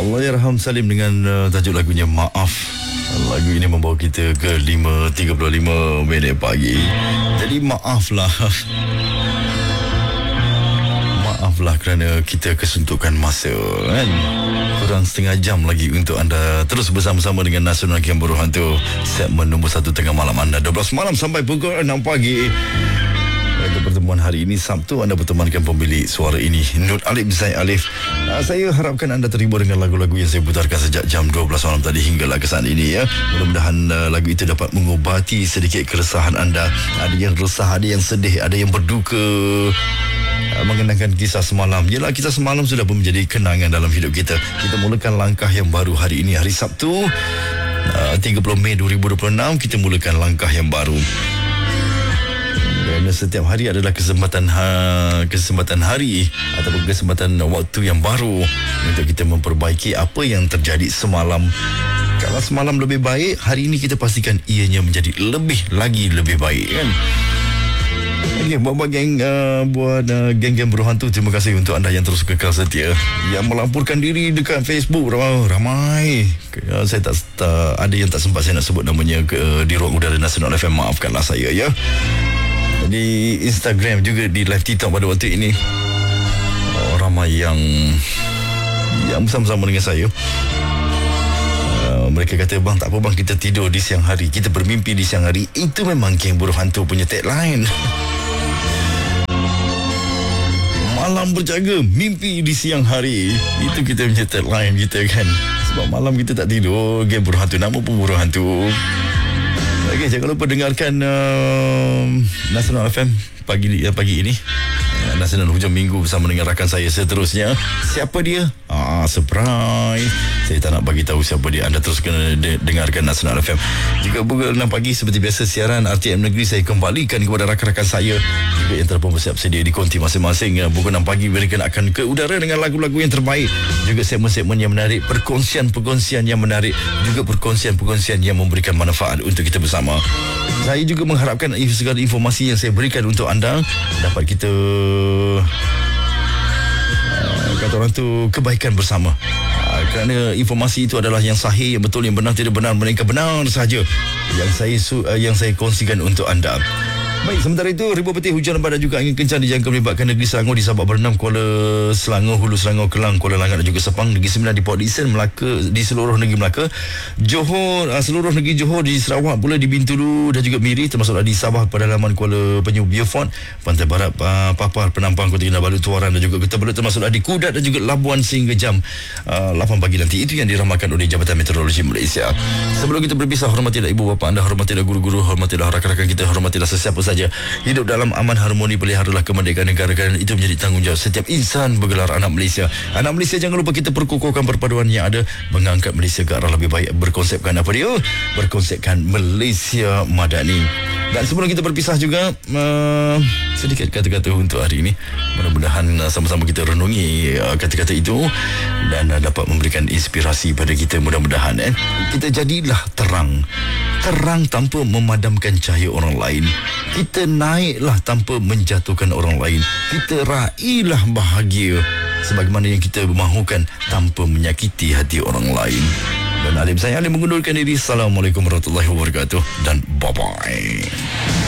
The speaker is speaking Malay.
Allahyarham Salim dengan tajuk lagunya Maaf. Lagu ini membawa kita ke 5.35 minit pagi. Jadi maaflah. Maaflah kerana kita kesuntukan masa, kan? Kurang setengah jam lagi untuk anda terus bersama-sama dengan Nasional Game Berhantu. Segmen nombor 1 tengah malam anda 12 malam sampai pukul 6 pagi. Pada pertemuan hari ini Sabtu, anda bertemankan pemilik suara ini, Nur Alif Zaid Alif. Saya harapkan anda terhibur dengan lagu-lagu yang saya putarkan sejak jam 12 malam tadi hinggalah ke saat ini, ya. Mudah-mudahan lagu itu dapat mengubati sedikit keresahan anda. Ada yang resah, ada yang sedih, ada yang berduka mengenangkan kisah semalam. Yelah, kisah semalam sudah pun menjadi kenangan dalam hidup kita. Kita mulakan langkah yang baru hari ini, hari Sabtu 30 Mei 2026. Kita mulakan langkah yang baru. Dan setiap hari adalah kesempatan hari ataupun kesempatan waktu yang baru untuk kita memperbaiki apa yang terjadi semalam. Kalau semalam lebih baik, hari ini kita pastikan ianya menjadi lebih baik, kan? Okay, buat geng-geng berhantu, terima kasih untuk anda yang terus kekal setia, yang melaporkan diri dekat Facebook. Ramai. Saya tak ada yang tak sempat saya nak sebut namanya di ruang udara Nasional FM. Maafkanlah saya, ya. Di Instagram juga, di live TikTok pada waktu ini, ramai yang bersama-sama dengan saya. Mereka kata, bang, tak apa bang, kita tidur di siang hari, kita bermimpi di siang hari. Itu memang geng berhantu punya tagline. Malam berjaga, mimpi di siang hari. Itu kita punya tagline kita, kan. Sebab malam kita tak tidur, geng berhantu, nama pun berhantu. Okey, jangan lupa dengarkan Nasional FM pagi ini. Nasional hujung minggu bersama dengan rakan saya seterusnya. Siapa dia? Surprise. Saya tak nak bagi tahu siapa dia. Anda terus kena dengarkan Nasional FM. Jika pukul 6 pagi seperti biasa, siaran RTM Negeri saya kembalikan kepada rakan-rakan saya juga yang telah bersiap sedia di konti masing-masing. Pukul 6 pagi mereka akan ke udara dengan lagu-lagu yang terbaik, juga segmen-segmen yang menarik, perkongsian yang menarik, juga perkongsian yang memberikan manfaat untuk kita bersama. Saya juga mengharapkan segala informasi yang saya berikan untuk anda dapat kita kata orang tu kebaikan bersama. Kerana informasi itu adalah yang sahih, yang betul, yang benar, tidak benar, melainkan benar sahaja yang saya kongsikan untuk anda. Baik, sementara itu ribuan petir hujan lebat dan juga angin kencang dijangka melibatkan negeri Selangor di Sabak Bernam, Kuala Selangor, Hulu Selangor, Kelang, Kuala Langat dan juga Sepang, Negeri Sembilan di Port Dickson, Melaka, di seluruh negeri Melaka, Johor, seluruh negeri Johor, di Sarawak pula, di Bintulu dan juga Miri, termasuklah di Sabah, pedalaman Kuala Penyu, Beaufort, Pantai Barat, Papar, Penampang, Kota Kinabalu, Tuaran dan juga Kota Belud, termasuklah di Kudat dan juga Labuan sehingga jam 8 pagi nanti. Itu yang diramalkan oleh Jabatan Meteorologi Malaysia. Sebelum kita berpisah, hormatilah ibu bapa anda, hormatilah guru-guru, hormatilah rakan-rakan kita, hormatilah sesiapa saja. Hidup dalam aman harmoni, peliharalah kemerdekaan negara, kerana itu menjadi tanggungjawab setiap insan bergelar anak Malaysia. Anak Malaysia, jangan lupa kita perkukuhkan perpaduan yang ada, mengangkat Malaysia ke arah lebih baik, berkonsepkan apa dia? Berkonsepkan Malaysia Madani. Dan sebelum kita berpisah juga, sedikit kata-kata untuk hari ini. Mudah-mudahan sama-sama kita renungi kata-kata itu dan dapat memberikan inspirasi pada kita. Mudah-mudahan kita jadilah terang tanpa memadamkan cahaya orang lain. Kita naiklah tanpa menjatuhkan orang lain. Kita raihlah bahagia sebagaimana yang kita mahukan tanpa menyakiti hati orang lain. Dan Alim saya mengundurkan diri. Assalamualaikum warahmatullahi wabarakatuh dan bye-bye.